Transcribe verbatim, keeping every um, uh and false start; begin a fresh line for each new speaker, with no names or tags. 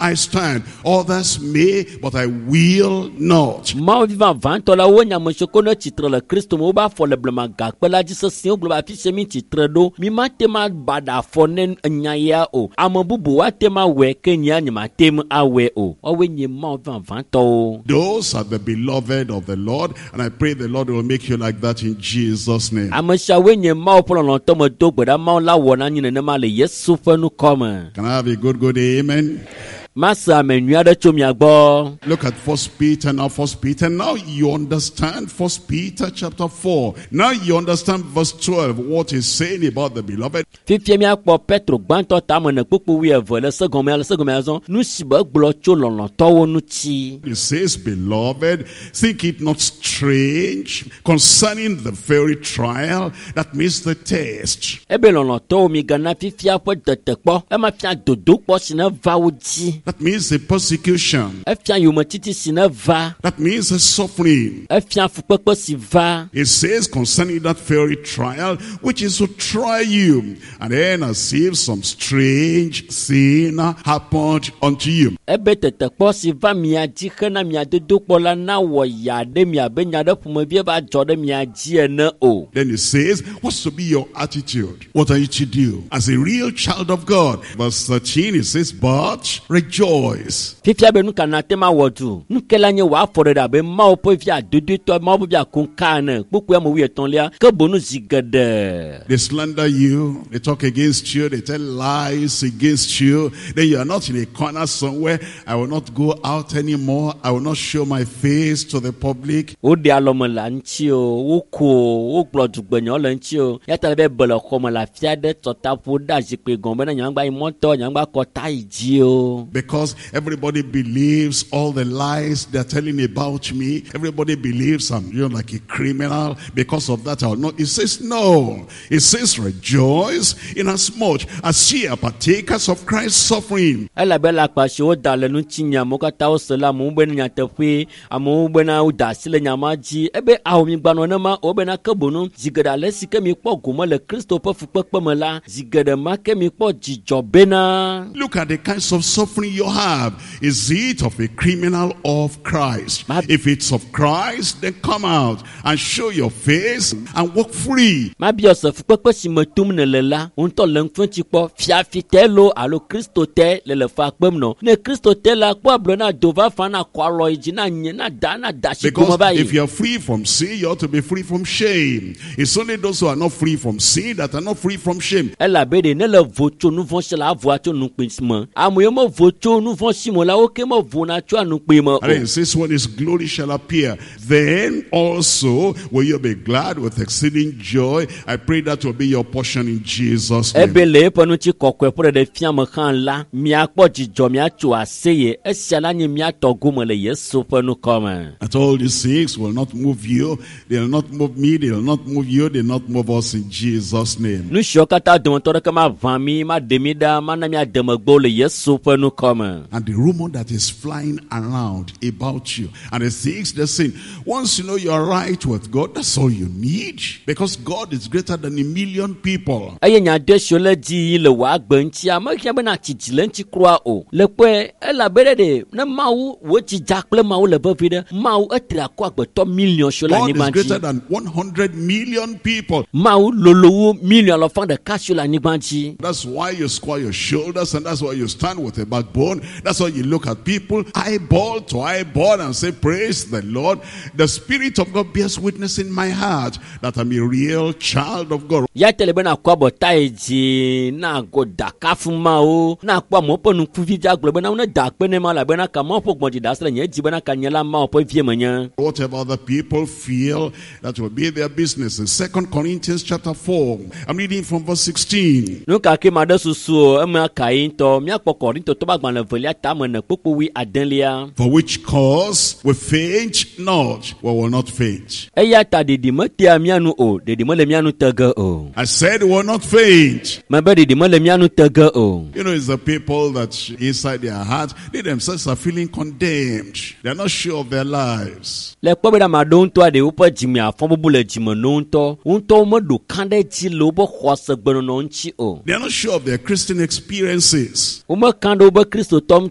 I stand. Others may, but I will not.
Mau vivant vingt la wo nyam shoko no titre le Christ mo ba fo le blema gakpe la ji se sin globa fi se mi titre do mi ma tema bada fo ne nya ya o amabubu wa tema we kenya nyama tem awe o o we nyi mau vivant vingt o.
Those are the beloved of the Lord, and I pray the Lord will make you like that in Jesus' name.
Amasha we nyi mau polo no to mo do gbeda mau la wo na nyi ne ma le Yesu fe nu come.
Can I have a good good amen?
Masa menua de chomia gbo.
Look at First Peter now. First Peter now. You understand First Peter chapter four. Now you understand verse twelve. What he's saying about the beloved.
Fifie mi akpo Petro gbanto ta mo na popo wi evo le second me le second me azon nu sibo gbo cho lolon towo nu ti.
He says, beloved, think it not strange concerning the very trial, that means the test.
Ebe lolon to mi gana fifia po tete po e ma fia dodo po sina va oji.
That means the persecution.
That
means the suffering. It says concerning that very trial, which is to try you, and then as if some strange thing happened unto you. Then it says, what's to be your attitude? What are you to do as a real child of God? Verse thirteen, it says, but rejoice.
Fifia be nu kana tema wodu nu kelanye wa fore da be ma opo fia dudu to ma opo bia kun kan poku am wi eton lia ke bonu zigede.
They slander you, they talk against you, they tell lies against you. Then you are not in a corner somewhere. I will not go out anymore. I will not show my face to the public.
O de alomo la nchi o wo ko wo gblodu gbenyo la nchi o ya ta be bolo ko mo la fia de tota fu da jipe gon be na nyangba imoto nyangba ko tai ji o.
Because everybody believes all the lies they're telling about me. Everybody believes I'm, you know, like a criminal. Because of that, I'll not. It says no. It says rejoice in as much as ye are partakers of Christ's suffering.
Ela bela pasho o dale nu chinya mo kata o sela mo be nya tefe amo be na o da sile nya maji ebe awo mi gbanu na ma o be na kabonu zigada le sike mi po gumo le Kristo po fu pepe mo la zigada ma ke mi po jijo be na.
Look at the kinds of suffering you have. Is it of a criminal or of Christ? If it's of Christ, then come out and show your face and walk free.
Ma bi osef pepe si metum ne lela unto lenfun ti po fia fitelo alo Kristo te le le fa pem no ne Kristo te la po ablona dova fana kwalo ijina nye na da na da shi kuma
Because
bayi.
if you are free from sin, you ought to be free from shame. It's only those who are not free from sin that are not free from shame.
Ela bede ne le vocho nu von shela voacho nu pinsma amoyo mo vocho nu von shimo la oke mo vona cho anu pimo.
And then it says, when his glory shall appear, then also will you be glad with exceeding joy. I pray that will be your portion in Jesus' name.
Ebele ponu ti kokwe pore de fiam kan la mi akpo jijo mi acho aseye esiala ni mi atogo mo le Yesu ponu come.
At all these things will not move you. They will not move me. They will not move you. They will not move us in Jesus' name.
Nu shokata don tore kama vami ma demida ma na mi ademagbo le Yesu ponu come.
And the rumor that is flying around about you, and the things they're saying, once you know you're right with God, that's all you need, because God is greater than a million people.
Aye nya de shole di le wa gbanti ama kia be na titile nti kroa o le pe ela bere de na mawu wo ti jakple mawu le be vide mawu etra ko agbeto million shola ni
God is greater
gbanti
than one hundred million people.
mawu lolowo million lo fan de ka shola ni gbanti.
That's why you square your shoulders, and that's why you stand with a backbone. That's why you look at people eyeball to eyeball and say, praise the Lord. The Spirit of God bears witness in my heart that I'm a real child of God.
Ya telebe na kwa botaiji na go dakafu mawu na kwa mopo nu kuvija globe na una dakpe ne mala bena kama po gbondi dasle nye jibena kanyela ma opo vie manya.
Whatever other people feel, that will be their business. In Second Corinthians chapter four, I'm reading from verse sixteen.
No ka ke mada susu ema kain to mi akpo Korinto to bagban le velia ta na popo wi adenlia.
For which cause we faint not, we will not faint.
Eya ta de di mate amianu o de di mole mianu tega o.
I said we will not faint.
Ma be de di mole mianu tega o.
You know, it's the people that inside their heart, they themselves are feeling condemned. They are not sure of their lives.
Le kwa beda ma don to de upa jimi afon bubu le jimi no nto nto mo do kande ji lo bo khwase gbeno no nchi o.
They are not sure of their Christian experiences.
O mo kando bo Kristo tom